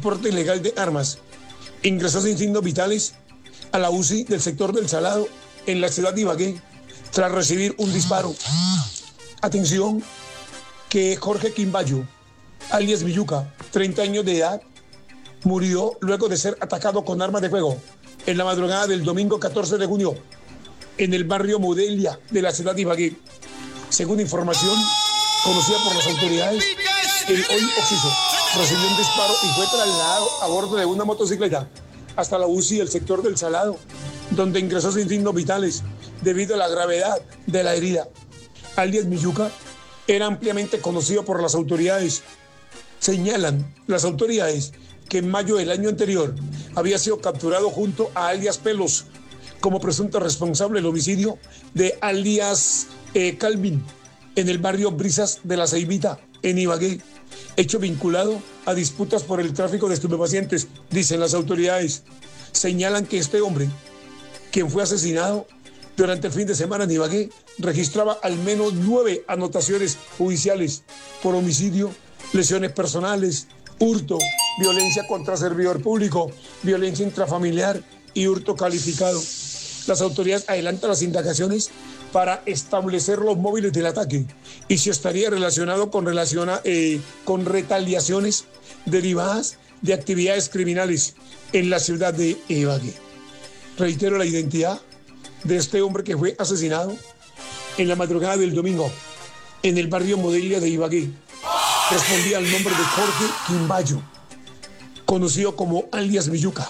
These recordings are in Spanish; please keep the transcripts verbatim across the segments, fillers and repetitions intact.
porte ilegal de armas. Ingresó sin signos vitales a la U C I del sector del Salado en la ciudad de Ibagué tras recibir un disparo. Atención, que Jorge Quimbayo, alias Villuca, treinta años de edad, murió luego de ser atacado con armas de fuego en la madrugada del domingo catorce de junio en el barrio Modelia de la ciudad de Ibagué. Según información conocida por las autoridades, el hoy occiso recibió un disparo y fue trasladado a bordo de una motocicleta hasta la U C I del sector del Salado, donde ingresó sin signos vitales debido a la gravedad de la herida. Alias Villuca era ampliamente conocido por las autoridades. Señalan las autoridades que en mayo del año anterior había sido capturado junto a alias Pelos como presunto responsable del homicidio de alias eh, Calvin en el barrio Brisas de la Ceibita, en Ibagué, hecho vinculado a disputas por el tráfico de estupefacientes, dicen las autoridades. Señalan que este hombre, quien fue asesinado durante el fin de semana en Ibagué, registraba al menos nueve anotaciones judiciales por homicidio, lesiones personales, hurto, violencia contra servidor público, violencia intrafamiliar y hurto calificado. Las autoridades adelantan las indagaciones para establecer los móviles del ataque y si estaría relacionado con, relaciona, eh, con retaliaciones derivadas de actividades criminales en la ciudad de Ibagué. Reitero la identidad de este hombre que fue asesinado en la madrugada del domingo en el barrio Modelia de Ibagué. Respondía al nombre de Jorge Quimbayo, conocido como alias Villuca,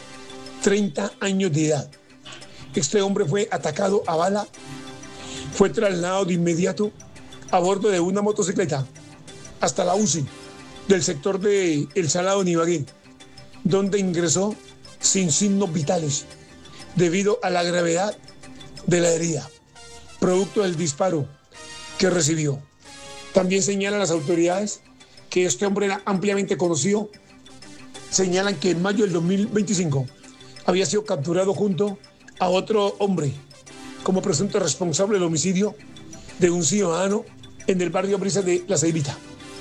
treinta años de edad. Este hombre fue atacado a bala, fue trasladado de inmediato a bordo de una motocicleta hasta la U C I del sector de El Salado en Ibagué, donde ingresó sin signos vitales debido a la gravedad de la herida, producto del disparo que recibió. También señalan las autoridades que este hombre era ampliamente conocido. Señalan que en mayo del dos mil veinticinco había sido capturado junto a otro hombre como presunto responsable del homicidio de un ciudadano en el barrio Brisa de La Ceibita,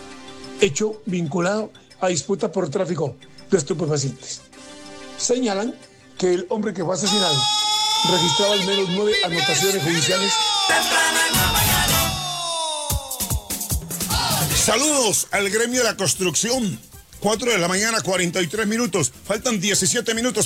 hecho vinculado a disputa por tráfico de estupefacientes. Señalan que el hombre que fue asesinado registraba al menos nueve anotaciones judiciales. Saludos al gremio de la construcción. cuatro de la mañana, cuarenta y tres minutos. Faltan diecisiete minutos.